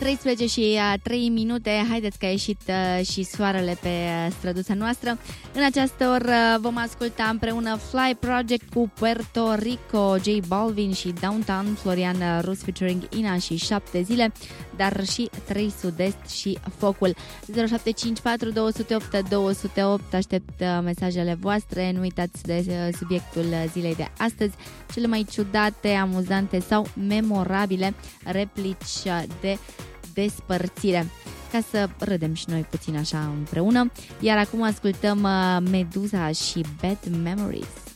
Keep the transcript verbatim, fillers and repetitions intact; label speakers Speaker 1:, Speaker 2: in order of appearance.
Speaker 1: treisprezece și trei minute, haideți că a ieșit uh, și soarele pe uh, străduța noastră. În această oră vom asculta împreună Fly Project cu Puerto Rico, J Balvin și Downtown, Florian Rus featuring Ina și șapte zile, dar și trei Sud-Est și Focul. zero șapte cinci patru doi zero opt doi zero opt, aștept uh, mesajele voastre, nu uitați de uh, subiectul zilei de astăzi, cele mai ciudate, amuzante sau memorabile replici de despărțire, ca să râdem și noi puțin așa împreună. Iar acum ascultăm Meduza și Bad Memories.